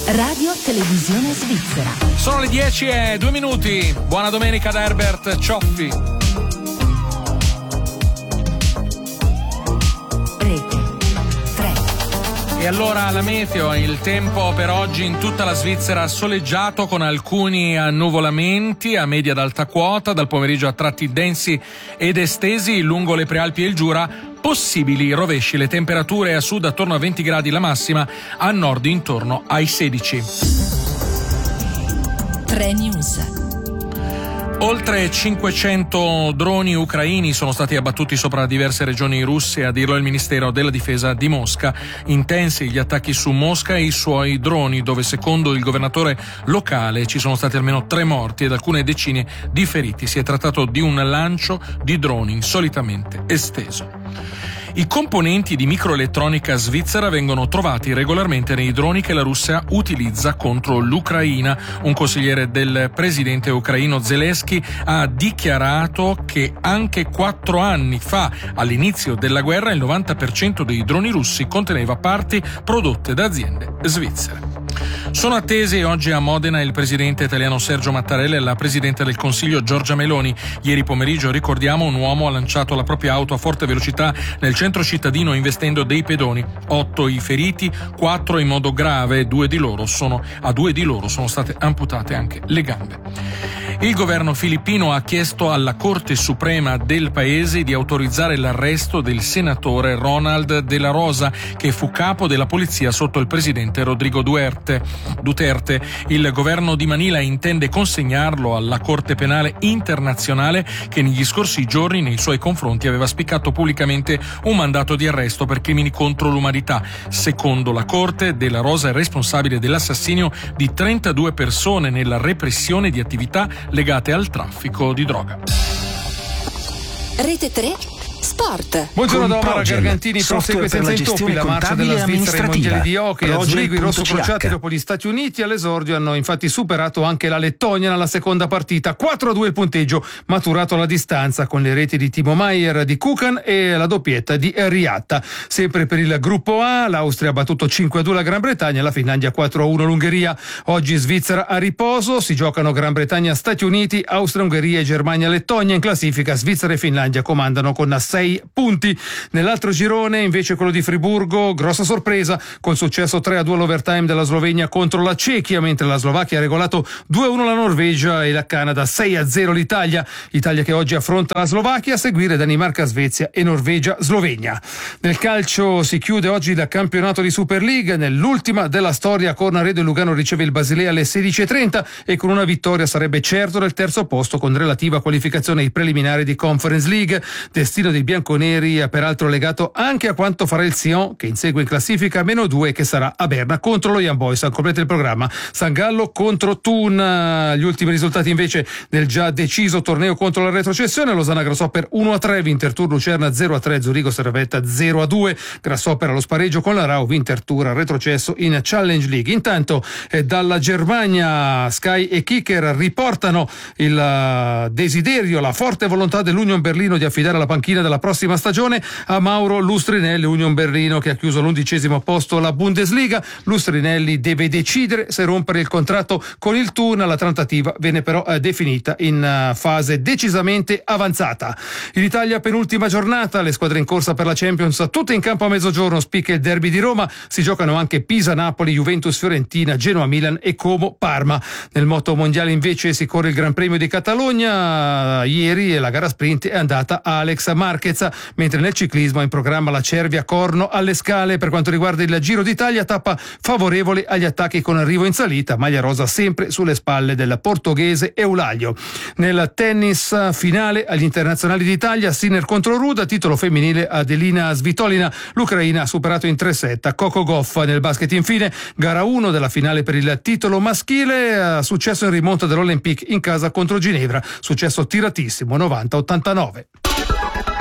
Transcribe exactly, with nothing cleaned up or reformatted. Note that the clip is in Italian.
Radio Televisione Svizzera. Sono le dieci e due minuti. Buona domenica da Herbert Cioffi. Rete tre. E allora la meteo, il tempo per oggi in tutta la Svizzera soleggiato con alcuni annuvolamenti a media ad alta quota, dal pomeriggio a tratti densi ed estesi lungo le Prealpi e il Giura. Possibili rovesci, le temperature a sud attorno a venti gradi la massima, a nord intorno ai sedici. tre News. Oltre cinquecento droni ucraini sono stati abbattuti sopra diverse regioni russe, a dirlo il Ministero della Difesa di Mosca. Intensi gli attacchi su Mosca e i suoi droni, dove secondo il governatore locale ci sono stati almeno tre morti ed alcune decine di feriti. Si è trattato di un lancio di droni insolitamente esteso. I componenti di microelettronica svizzera vengono trovati regolarmente nei droni che la Russia utilizza contro l'Ucraina. Un consigliere del presidente ucraino Zelensky ha dichiarato che anche quattro anni fa, all'inizio della guerra, il novanta per cento dei droni russi conteneva parti prodotte da aziende svizzere. Sono attesi oggi a Modena il presidente italiano Sergio Mattarella e la presidente del Consiglio Giorgia Meloni. Ieri pomeriggio, ricordiamo, un uomo ha lanciato la propria auto a forte velocità nel centro cittadino investendo dei pedoni. Otto i feriti, quattro in modo grave, due di loro sono, a due di loro sono state amputate anche le gambe. Il governo filippino ha chiesto alla Corte Suprema del paese di autorizzare l'arresto del senatore Ronald De La Rosa, che fu capo della polizia sotto il presidente Rodrigo Duterte. Duterte. Il governo di Manila intende consegnarlo alla Corte Penale Internazionale, che negli scorsi giorni nei suoi confronti aveva spiccato pubblicamente un mandato di arresto per crimini contro l'umanità. Secondo la Corte, De La Rosa è responsabile dell'assassinio di trentadue persone nella repressione di attività legate al traffico di droga. Rete tre Sport. Buongiorno da Omar Gargantini. Prosegue senza intoppi la marcia della Svizzera ai mondiali di hockey. A Zurigo i rossocrociati dopo gli Stati Uniti all'esordio hanno infatti superato anche la Lettonia nella seconda partita. quattro a due il punteggio maturato alla distanza, con le reti di Timo Maier, di Kukan e la doppietta di Riatta. Sempre per il gruppo A, l'Austria ha battuto cinque a due la Gran Bretagna, la Finlandia quattro a uno l'Ungheria. Oggi Svizzera a riposo, si giocano Gran Bretagna Stati Uniti, Austria, Ungheria e Germania Lettonia. In classifica Svizzera e Finlandia comandano con sei punti. Nell'altro girone invece quello di Friburgo, grossa sorpresa col successo tre a due all'overtime della Slovenia contro la Cechia, mentre la Slovacchia ha regolato due a uno la Norvegia e la Canada sei a zero l'Italia. Italia che oggi affronta la Slovacchia, a seguire Danimarca Svezia e Norvegia Slovenia. Nel calcio si chiude oggi il campionato di Super League. Nell'ultima della storia Cornaredo e Lugano riceve il Basilea alle sedici e trenta e con una vittoria sarebbe certo nel terzo posto con relativa qualificazione ai preliminari di Conference League. Destino dei bianconeri è peraltro legato anche a quanto farà il Sion, che insegue in classifica a meno due, che sarà a Berna contro lo Young Boys. Completa il programma San Gallo contro Thun. Gli ultimi risultati invece nel già deciso torneo contro la retrocessione: Losanna Grasshopper uno a tre, Winterthur Lucerna zero a tre, Zurigo Servetta zero a due, Grasshopper allo spareggio con la Rao, Winterthur retrocesso in Challenge League. Intanto eh, dalla Germania Sky e Kicker riportano il uh, desiderio, la forte volontà dell'Union Berlino di affidare la panchina della prossima stagione a Mauro Lustrinelli. Union Berlino che ha chiuso all'undicesimo posto la Bundesliga. Lustrinelli deve decidere se rompere il contratto con il Thun. La trattativa viene però eh, definita in uh, fase decisamente avanzata. In Italia penultima giornata, le squadre in corsa per la Champions tutte in campo a mezzogiorno. Spicca il derby di Roma, si giocano anche Pisa-Napoli, Juventus-Fiorentina, Genoa-Milan e Como-Parma. Nel moto mondiale invece si corre il Gran Premio di Catalogna. Ieri la gara sprint è andata a Alex Marquez, mentre nel ciclismo è in programma la Cervia-Corno alle Scale. Per quanto riguarda il Giro d'Italia, tappa favorevole agli attacchi con arrivo in salita, maglia rosa sempre sulle spalle del portoghese Eulaglio. Nel tennis finale agli internazionali d'Italia, Sinner contro Ruda, titolo femminile Adelina Svitolina, l'Ucraina ha superato in tre set Coco Gauff. Nel basket infine, gara uno della finale per il titolo maschile, successo in rimonta dell'Olympique in casa contro Ginevra, successo tiratissimo novanta a ottantanove.